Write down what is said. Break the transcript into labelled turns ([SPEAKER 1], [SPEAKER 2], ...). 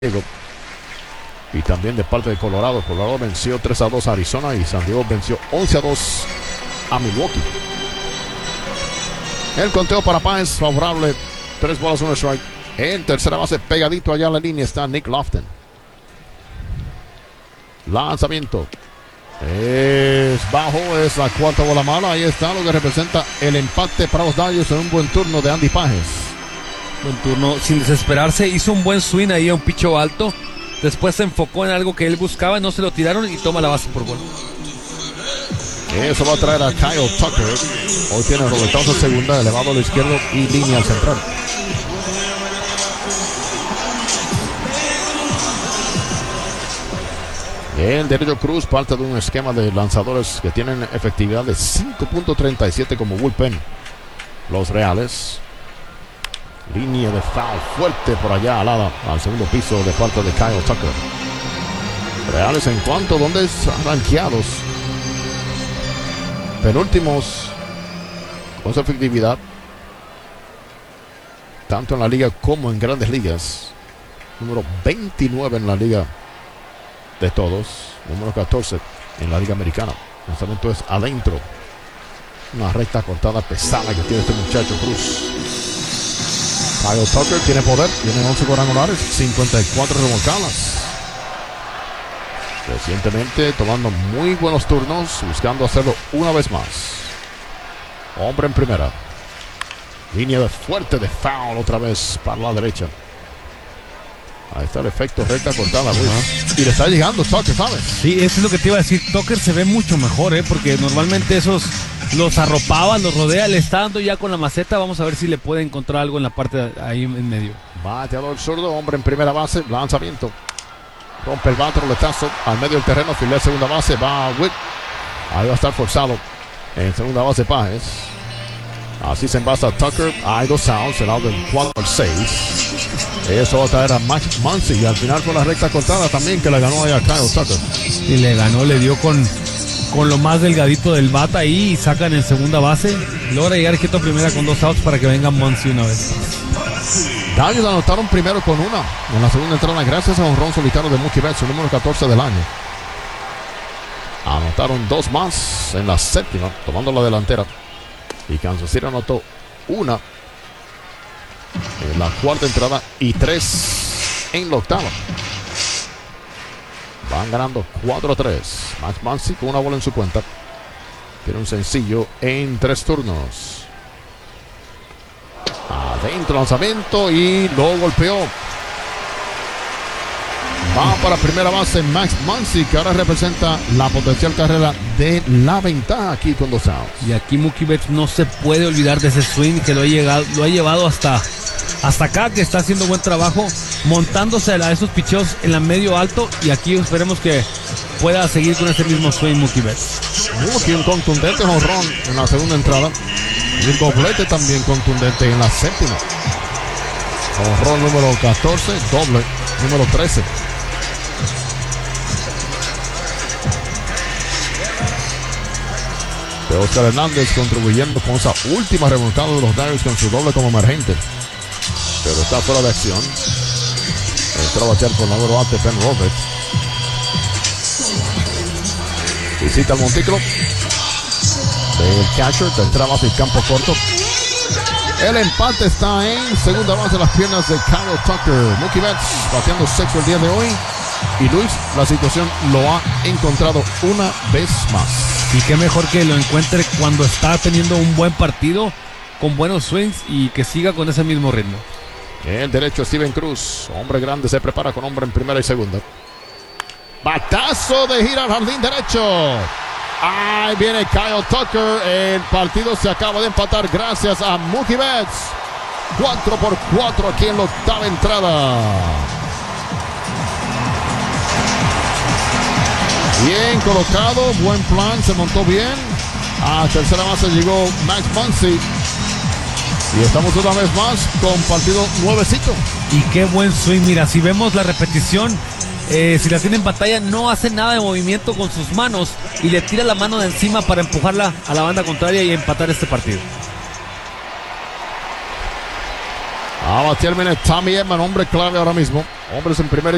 [SPEAKER 1] Y también de parte de Colorado. Colorado venció 3-2 a Arizona y San Diego venció 11-2 a Milwaukee. El conteo para Páez favorable, 3 bolas, 1 strike. En tercera base, pegadito allá en la línea, está Nick Lofton. Lanzamiento. Es bajo, es la cuarta bola mala. Ahí está lo que representa el empate para los Dodgers en un buen turno de Andy Páez.
[SPEAKER 2] Buen turno, sin desesperarse, hizo un buen swing ahí a un picho alto. Después se enfocó en algo que él buscaba, no se lo tiraron y toma la base por bola.
[SPEAKER 1] Eso va a traer a Kyle Tucker. Hoy tiene roletazo segunda, elevado a la izquierda y línea al central. El derecho Cruz parte de un esquema de lanzadores que tienen efectividad de 5.37 como bullpen. Los Reales. Línea de foul fuerte por allá alada al segundo piso de parte de Kyle Tucker. Reales en cuanto donde rankeados. Penúltimos con su efectividad tanto en la liga como en grandes ligas. Número 29 en la liga de todos, número 14 en la liga americana. El lanzamiento es adentro. Una recta cortada pesada que tiene este muchacho Cruz. Kyle Tucker tiene poder, tiene 11 cuadrangulares, 54 remolcadas. Recientemente tomando muy buenos turnos, buscando hacerlo una vez más. Hombre en primera. Línea de fuerte de foul otra vez para la derecha. Ahí está el efecto, recta cortada, Luis. Y le está llegando Tucker, ¿sabes?
[SPEAKER 2] Sí, eso es lo que te iba a decir. Tucker se ve mucho mejor, porque normalmente esos los arropaba, los rodea, le está dando ya con la maceta. Vamos a ver si le puede encontrar algo en la parte ahí en medio.
[SPEAKER 1] Bateador zurdo, hombre en primera base, lanzamiento. Rompe el bate, roletazo al medio del terreno, fila segunda base, va a Witt. Ahí va a estar forzado en segunda base Páez. Así se envasa Tucker. Hay 2 outs, el out del 4 al 6. Eso va a traer a Max Muncy. Y al final con la recta cortada también que le ganó ahí a Kyle Tucker.
[SPEAKER 2] Y le ganó, le dio con lo más delgadito del bata ahí y sacan en segunda base. Logra llegar quieto a primera con 2 outs para que venga Muncy una vez.
[SPEAKER 1] Dodgers anotaron primero con una en la segunda entrada gracias a un ron solitario de Mookie Betts, su número 14 del año. Anotaron 2 más en la séptima, tomando la delantera. Y Kansas City anotó una en la cuarta entrada y 3 en la octava. Van ganando 4-3. Max Muncy con una bola en su cuenta. Tiene un sencillo en 3 turnos. Adentro lanzamiento y lo golpeó. Va para primera base Max Muncy, que ahora representa la potencial carrera de la ventaja aquí con 2 outs.
[SPEAKER 2] Y aquí Mookie Betts no se puede olvidar de ese swing que lo ha llevado hasta acá, que está haciendo buen trabajo, montándose a esos picheos en la medio alto. Y aquí esperemos que pueda seguir con ese mismo swing Mookie Betts.
[SPEAKER 1] Mookie un contundente jonrón en la segunda entrada. Y un doblete también contundente en la séptima. Jonrón número 14, doble número 13. De Oscar Hernández contribuyendo con esa última remontada de los Dodgers con su doble como emergente. Pero está fuera de acción. Entró a batear por número ante Ben Roberts. Visita el montículo del catcher, tercera base y campo corto. El empate está en segunda base, las piernas de Kyle Tucker. Mookie Betts bateando sexto el día de hoy. Y Luis, la situación lo ha encontrado una vez más.
[SPEAKER 2] Y qué mejor que lo encuentre cuando está teniendo un buen partido, con buenos swings y que siga con ese mismo ritmo.
[SPEAKER 1] El derecho Steven Cruz, hombre grande, se prepara con hombre en primera y segunda. Batazo de gira al jardín derecho. Ahí viene Kyle Tucker. El partido se acaba de empatar gracias a Mookie Betts. 4-4 aquí en la octava entrada. Bien colocado, buen plan, se montó bien. A tercera base llegó Max Muncy. Y estamos una vez más con partido nuevecito.
[SPEAKER 2] Y qué buen swing, mira, si vemos la repetición, si la tiene en pantalla, no hace nada de movimiento con sus manos y le tira la mano de encima para empujarla a la banda contraria y empatar este partido.
[SPEAKER 1] A batear viene Tommy Edman, hombre clave ahora mismo. Hombres en primera y